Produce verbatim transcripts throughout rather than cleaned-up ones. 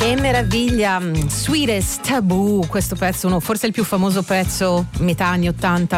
Che meraviglia, Sweetest Taboo, questo pezzo, uno, forse il più famoso pezzo metà anni ottanta,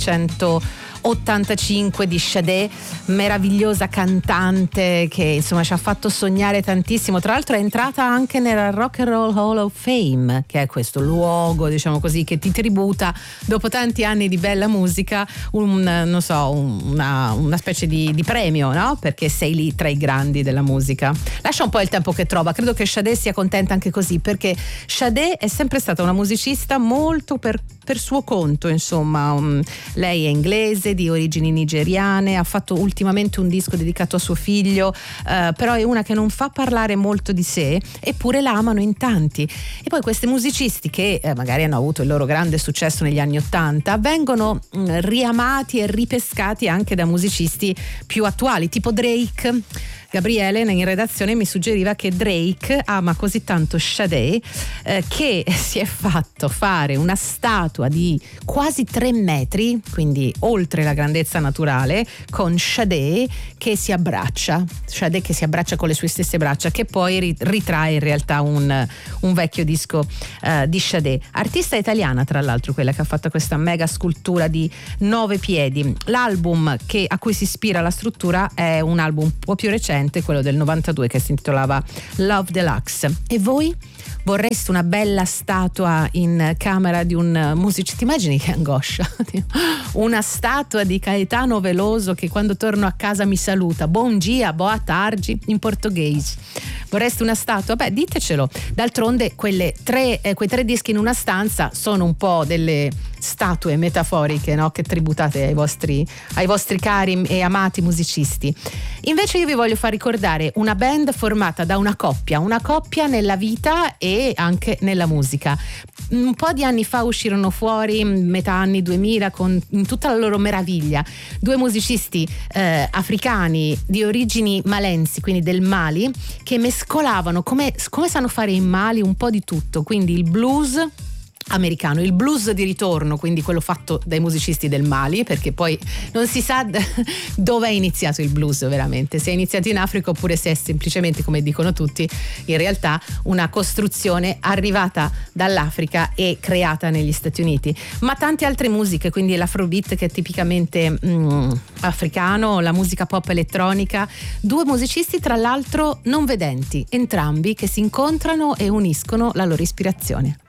millenovecentottantacinque di Sade, meravigliosa cantante che insomma ci ha fatto sognare tantissimo. Tra l'altro è entrata anche nella Rock and Roll Hall of Fame, che è questo luogo, diciamo così, che ti tributa dopo tanti anni di bella musica un, non so, una, una specie di, di premio, no? Perché sei lì tra i grandi della musica. Lascia un po' il tempo che trova, credo che Sade sia contenta anche così, perché Sade è sempre stata una musicista molto per, per suo conto, insomma. Um, lei è inglese, di origini nigeriane, ha fatto ultimamente un disco dedicato a suo figlio, uh, però è una che non fa parlare molto di sé, eppure la amano in tanti. E poi questi musicisti che eh, magari hanno avuto il loro grande successo negli anni ottanta vengono mh, riamati e ripescati anche da musicisti più attuali, tipo Drake. Gabriele in redazione mi suggeriva che Drake ama così tanto Sade eh, che si è fatto fare una statua di quasi tre metri, quindi oltre la grandezza naturale, con Sade che si abbraccia, Sade che si abbraccia con le sue stesse braccia, che poi ritrae in realtà un, un vecchio disco eh, di Sade. Artista italiana, tra l'altro, quella che ha fatto questa mega scultura di nove piedi. L'album che, a cui si ispira la struttura è un album un po' più recente, quello del novantadue, che si intitolava Love Deluxe. E voi? Vorreste una bella statua in camera di un musicista? Ti immagini che angoscia? Una statua di Caetano Veloso che quando torno a casa mi saluta, buon dia, boa tarde, in portoghese. Vorreste una statua? Beh, ditecelo. D'altronde quelle tre, eh, quei tre dischi in una stanza sono un po' delle statue metaforiche, no? Che tributate ai vostri, ai vostri cari e amati musicisti. Invece io vi voglio far ricordare una band formata da una coppia, una coppia nella vita e anche nella musica. Un po' di anni fa uscirono fuori, metà anni duemila, con in tutta la loro meraviglia, due musicisti eh, africani di origini malensi, quindi del Mali, che mescolavano, come, come sanno fare in Mali, un po' di tutto, quindi il blues americano, il blues di ritorno, quindi quello fatto dai musicisti del Mali, perché poi non si sa dove è iniziato il blues veramente, se è iniziato in Africa oppure se è semplicemente, come dicono tutti, in realtà una costruzione arrivata dall'Africa e creata negli Stati Uniti. Ma tante altre musiche, quindi l'afrobeat, che è tipicamente mm, africano, la musica pop elettronica, due musicisti tra l'altro non vedenti, entrambi che si incontrano e uniscono la loro ispirazione.